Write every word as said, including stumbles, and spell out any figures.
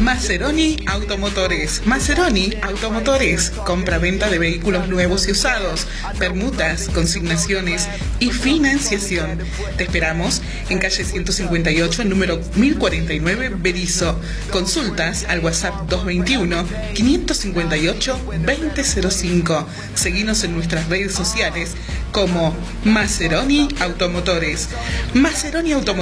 Maseroni Automotores. Maseroni Automotores. Compra-venta de vehículos nuevos y usados, permutas, consignaciones y financiación. Te esperamos en calle ciento cincuenta y ocho, número mil cuarenta y nueve, Berisso. Consultas al WhatsApp dos veintiuno, quinientos cincuenta y ocho, veinte cero cinco. Seguinos en nuestras redes sociales como Maseroni Automotores. Maseroni Automotores.